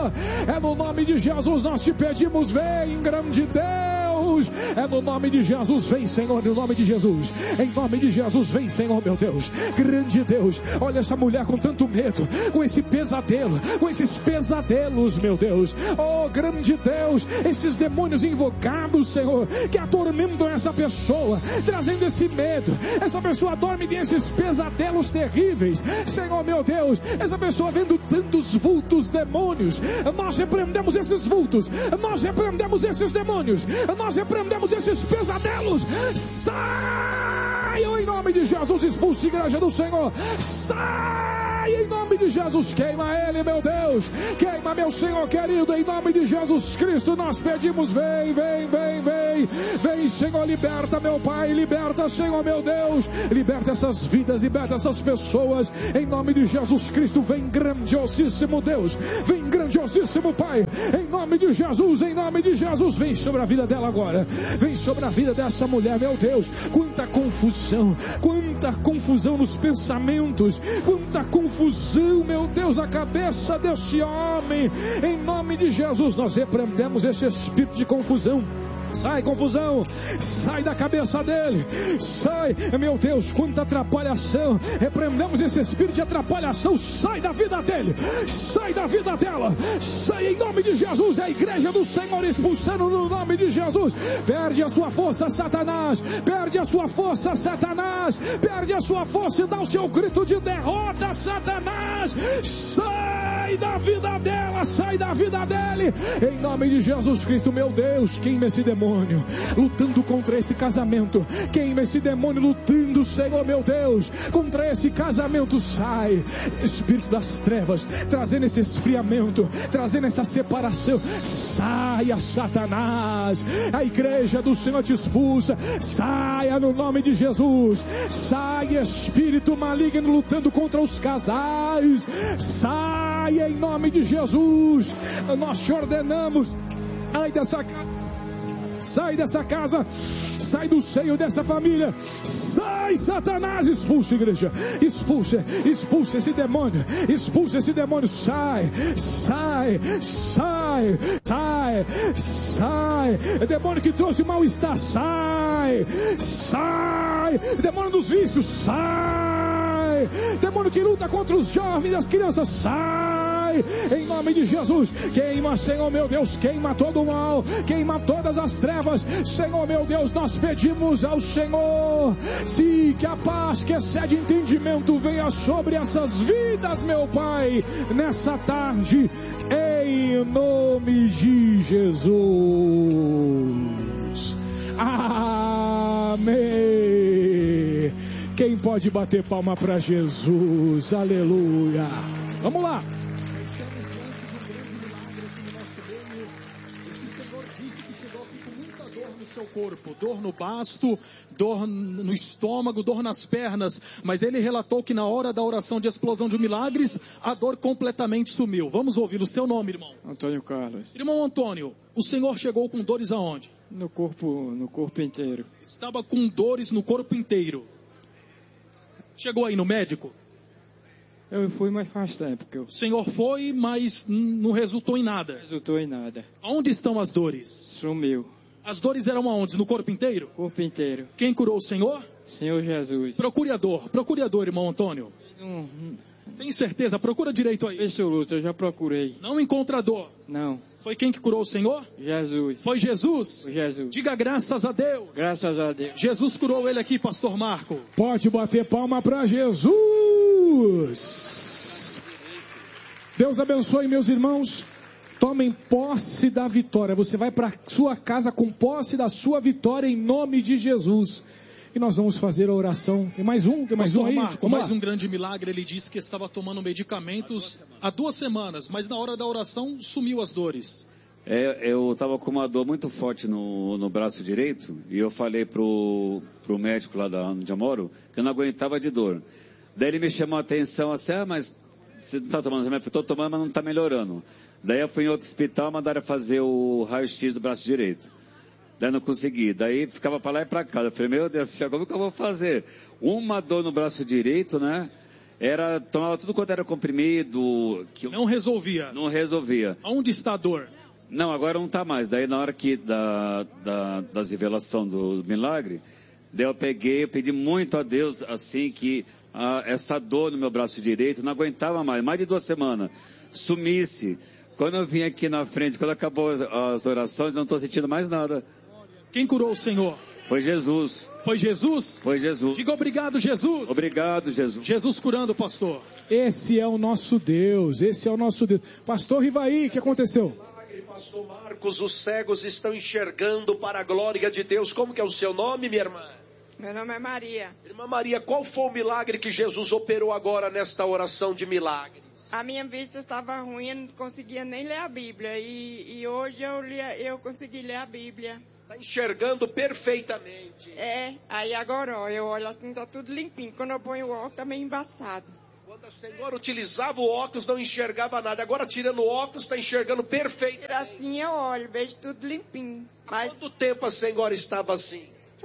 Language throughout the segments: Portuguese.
Senhor. É no nome de Jesus nós te pedimos, vem, grande Deus. É no nome de Jesus, vem, Senhor, no nome de Jesus. Em nome de Jesus, vem, Senhor, meu Deus. Grande Deus, olha essa mulher com tanto medo, com esse pesadelo, com esses pesadelos, meu Deus. Oh, grande Deus, esses demônios invocados, Senhor, que atormentam essa pessoa, trazendo esse medo. Essa pessoa dorme desses pesadelos terríveis, Senhor, meu Deus. Essa pessoa vendo tantos vultos, demônios. Nós repreendemos esses vultos, nós repreendemos esses demônios, nós repreendemos esses pesadelos. Saiam em nome de Jesus, expulse a igreja do Senhor. Sai em nome de Jesus, queima ele, meu Deus. Queima, meu Senhor querido, em nome de Jesus Cristo nós pedimos, vem, vem, vem, vem. Vem, Senhor, liberta, meu Pai, liberta, Senhor, meu Deus. Liberta essas vidas, liberta essas pessoas, em nome de Jesus Cristo. Vem, grandiosíssimo Deus, vem, grandiosíssimo Pai, em nome de Jesus, vem sobre a vida dela agora, vem sobre a vida dessa mulher, meu Deus. Quanta confusão nos pensamentos, quanta confusão, meu Deus, na cabeça desse homem. Em nome de Jesus nós repreendemos esse espírito de confusão. Sai, confusão, sai da cabeça dele, sai, meu Deus, quanta atrapalhação. Repreendemos esse espírito de atrapalhação. Sai da vida dele, sai da vida dela, sai em nome de Jesus. É a igreja do Senhor expulsando no nome de Jesus. Perde a sua força, Satanás, perde a sua força, Satanás, perde a sua força e dá o seu grito de derrota, Satanás. Sai da vida dela, sai da vida dele, em nome de Jesus Cristo. Meu Deus, queima esse demônio lutando contra esse casamento, queima esse demônio lutando, Senhor, meu Deus, contra esse casamento. Sai, espírito das trevas, trazendo esse esfriamento, trazendo essa separação. Saia, Satanás, a igreja do Senhor te expulsa. Saia no nome de Jesus. Sai, espírito maligno lutando contra os casais. Sai em nome de Jesus. Nós te ordenamos, sai dessa casa, sai dessa casa, sai do seio dessa família. Sai, Satanás, expulsa, igreja, expulsa esse demônio, expulsa esse demônio. Sai, demônio que trouxe mal-estar, sai, demônio dos vícios, sai, demônio que luta contra os jovens e as crianças, sai, em nome de Jesus. Queima, Senhor, meu Deus, queima todo o mal, queima todas as trevas, Senhor, meu Deus. Nós pedimos ao Senhor, sim, que a paz que excede entendimento venha sobre essas vidas, meu Pai, nessa tarde, em nome de Jesus. Amém. Quem pode bater palma para Jesus? Aleluia. Vamos lá. Estamos diante de um grande milagre aqui no nosso meio. Esse Senhor disse que chegou aqui com muita dor no seu corpo, dor no basto, dor no estômago, dor nas pernas, mas ele relatou que na hora da oração de explosão de milagres, a dor completamente sumiu. Vamos ouvir o seu nome, irmão. Antônio Carlos. Irmão Antônio, o senhor chegou com dores aonde? No corpo inteiro. Estava com dores no corpo inteiro. Chegou aí no médico? Eu fui, mas faz tempo que eu... O senhor foi, mas não resultou em nada? Não resultou em nada. Aonde estão as dores? Sumiu. As dores eram aonde? No corpo inteiro? Corpo inteiro. Quem curou o senhor? Senhor Jesus. Procure a dor, irmão Antônio. Tem certeza? Procura direito aí. Absoluto, eu já procurei. Não encontra dor? Não. Foi quem que curou o senhor? Jesus. Foi Jesus? Foi Jesus. Diga graças a Deus. Graças a Deus. Jesus curou ele aqui, pastor Marco. Pode bater palma para Jesus. Deus abençoe, meus irmãos. Tomem posse da vitória. Você vai para sua casa com posse da sua vitória em nome de Jesus. E nós vamos fazer a oração. Tem mais um? Tem mais pastor um aí? Marco, mais um grande milagre. Ele disse que estava tomando medicamentos há 2 semanas, mas na hora da oração sumiu as dores. Eu estava com uma dor muito forte no braço direito e eu falei pro médico lá onde eu moro que eu não aguentava de dor. Daí ele me chamou a atenção assim, mas você não está tomando remédio? Eu estou tomando, mas não está melhorando. Daí eu fui em outro hospital, mandaram fazer o raio-x do braço direito. Daí não consegui. Daí ficava para lá e para cá. Eu falei, meu Deus do céu, como que eu vou fazer? Uma dor no braço direito, né? Tomava tudo quanto era comprimido. Não resolvia? Não resolvia. Onde está a dor? Não, agora não está mais. Daí na hora das revelações do milagre, daí eu pedi muito a Deus, assim, que essa dor no meu braço direito não aguentava mais de 2 semanas, sumisse. Quando eu vim aqui na frente, quando acabou as orações, eu não estou sentindo mais nada. Quem curou o Senhor? Foi Jesus. Foi Jesus? Foi Jesus. Diga obrigado, Jesus. Obrigado, Jesus. Jesus curando, pastor. Esse é o nosso Deus, esse é o nosso Deus. Pastor Rivaí, o que aconteceu? Pastor Marcos, os cegos estão enxergando para a glória de Deus. Como que é o seu nome, minha irmã? Meu nome é Maria. Irmã Maria, qual foi o milagre que Jesus operou agora nesta oração de milagres? A minha vista estava ruim, eu não conseguia nem ler a Bíblia. E hoje eu consegui ler a Bíblia. Está enxergando perfeitamente. Aí agora, ó, eu olho assim, tá tudo limpinho. Quando eu ponho o óculos, tá meio embaçado. Quando a senhora utilizava o óculos, não enxergava nada. Agora, tirando o óculos, está enxergando perfeitamente. Assim eu olho, vejo tudo limpinho. Há quanto tempo a senhora estava assim?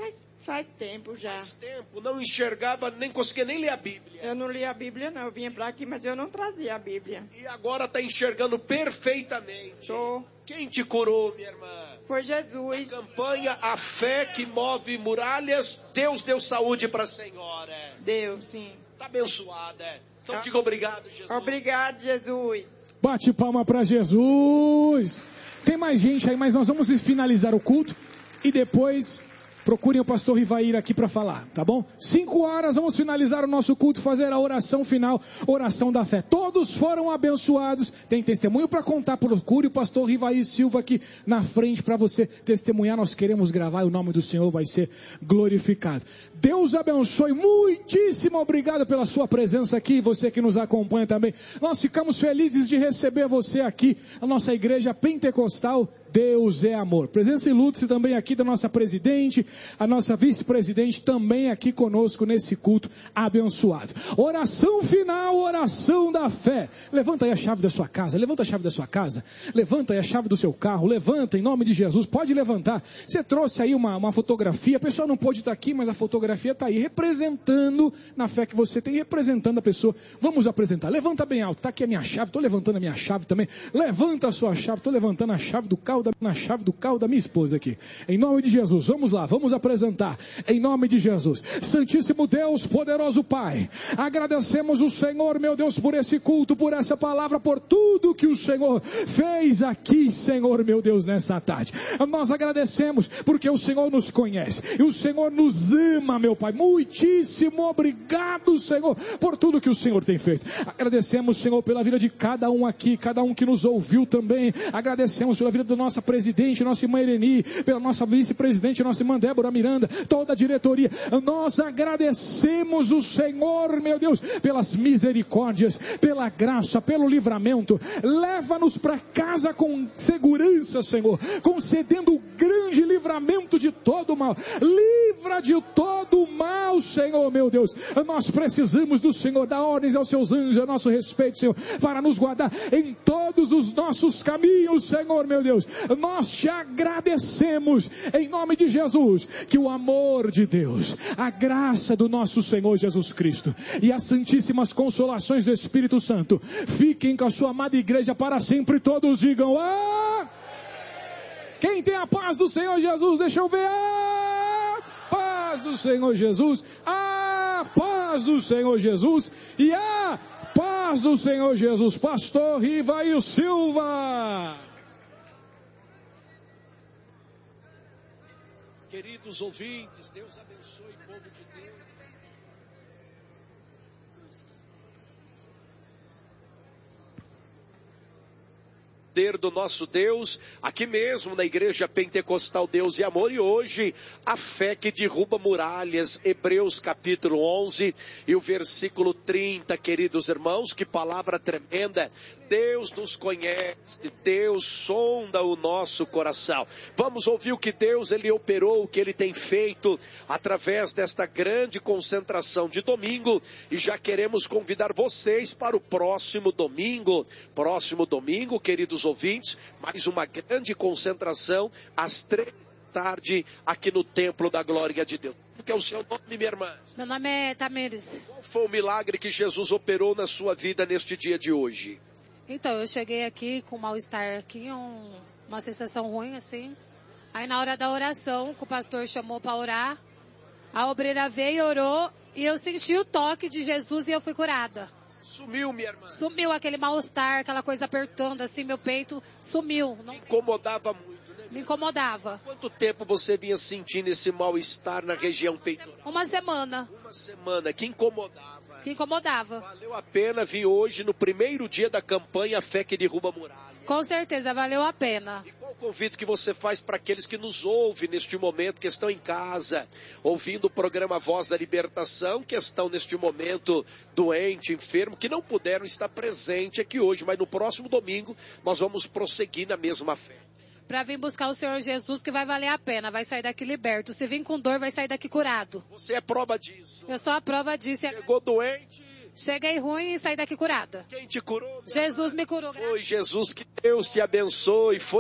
Faz tempo já. Faz tempo, não enxergava, nem conseguia nem ler a Bíblia. Eu não li a Bíblia, não. Eu vinha para aqui, mas eu não trazia a Bíblia. E agora está enxergando perfeitamente. Tô. Quem te curou, minha irmã? Foi Jesus. Na campanha A Fé que Move Muralhas, Deus deu saúde para a senhora. Deu, sim. Está abençoada. Então diga obrigado, Jesus. Obrigado, Jesus. Bate palma para Jesus. Tem mais gente aí, mas nós vamos finalizar o culto e depois procurem o pastor Rivair aqui para falar, tá bom? 5 horas, vamos finalizar o nosso culto, fazer a oração final, oração da fé. Todos foram abençoados, tem testemunho para contar, procure o pastor Rivair Silva aqui na frente para você testemunhar, nós queremos gravar e o nome do Senhor vai ser glorificado. Deus abençoe, muitíssimo obrigado pela sua presença aqui, você que nos acompanha também. Nós ficamos felizes de receber você aqui, a nossa igreja pentecostal. Deus é amor. Presença ilustre também aqui da nossa presidente, a nossa vice-presidente também aqui conosco nesse culto abençoado. Oração final, oração da fé. Levanta aí a chave da sua casa, levanta a chave da sua casa, levanta aí a chave do seu carro, levanta em nome de Jesus, pode levantar. Você trouxe aí uma fotografia, a pessoa não pode estar aqui, mas a fotografia está aí representando, na fé que você tem, representando a pessoa. Vamos apresentar, levanta bem alto, está aqui a minha chave, estou levantando a minha chave também, levanta a sua chave, estou levantando a chave do carro, na chave do carro da minha esposa aqui. Em nome de Jesus, vamos lá, vamos apresentar. Em nome de Jesus. Santíssimo Deus, poderoso Pai, agradecemos o Senhor, meu Deus, por esse culto, por essa palavra, por tudo que o Senhor fez aqui, Senhor, meu Deus, nessa tarde. Nós agradecemos porque o Senhor nos conhece e o Senhor nos ama, meu Pai. Muitíssimo obrigado, Senhor, por tudo que o Senhor tem feito. Agradecemos, Senhor, pela vida de cada um aqui, cada um que nos ouviu também. Agradecemos pela vida da nossa presidente, nossa irmã Ireni, pela nossa vice-presidente, nossa irmã Débora Miranda, toda a diretoria. Nós agradecemos o Senhor, meu Deus, pelas misericórdias, pela graça, pelo livramento. Leva-nos para casa com segurança, Senhor, concedendo o grande livramento de todo o mal. Livra de todo o mal, Senhor, meu Deus. Nós precisamos do Senhor, dar ordens aos seus anjos a nosso respeito, Senhor, para nos guardar em todos os nossos caminhos, Senhor, meu Deus. Nós te agradecemos em nome de Jesus, que o amor de Deus, a graça do nosso Senhor Jesus Cristo e as santíssimas consolações do Espírito Santo fiquem com a sua amada igreja para sempre. Todos digam: ah! Quem tem a paz do Senhor Jesus, deixa eu ver. Ah! Paz do Senhor Jesus, a paz do Senhor Jesus e a paz do Senhor Jesus. Pastor Rivair Silva. Queridos ouvintes, Deus abençoe o povo de Deus. Do nosso Deus, aqui mesmo na Igreja Pentecostal Deus e Amor, e hoje a fé que derruba muralhas, Hebreus capítulo 11 e o versículo 30, queridos irmãos, que palavra tremenda. Deus nos conhece, Deus sonda o nosso coração. Vamos ouvir o que Deus ele operou, o que ele tem feito através desta grande concentração de domingo, e já queremos convidar vocês para o próximo domingo, queridos ouvintes, mais uma grande concentração às 3 da tarde aqui no Templo da Glória de Deus. Como que é o seu nome, minha irmã? Meu nome é Tamires. Qual foi o milagre que Jesus operou na sua vida neste dia de hoje? Então, eu cheguei aqui com mal-estar aqui, uma sensação ruim, assim. Aí na hora da oração, que o pastor chamou para orar, a obreira veio e orou, e eu senti o toque de Jesus e eu fui curada. Sumiu, minha irmã? Sumiu aquele mal-estar, aquela coisa apertando assim, meu peito sumiu. Não... Incomodava muito, né? Me incomodava. Quanto tempo você vinha sentindo esse mal-estar na região peitoral? Uma semana. Uma semana, que incomodava. Que incomodava. Valeu a pena vir hoje, no primeiro dia da campanha, a fé que derruba muralha. Com certeza, valeu a pena. E qual o convite que você faz para aqueles que nos ouvem neste momento, que estão em casa, ouvindo o programa Voz da Libertação, que estão neste momento doente, enfermo, que não puderam estar presente aqui hoje, mas no próximo domingo nós vamos prosseguir na mesma fé. Para vir buscar o Senhor Jesus, que vai valer a pena, vai sair daqui liberto. Se vir com dor, vai sair daqui curado. Você é prova disso. Eu sou a prova disso. Chegou doente. Cheguei ruim e saí daqui curada. Quem te curou? Jesus me curou. Foi Jesus, que Deus te abençoe. Foi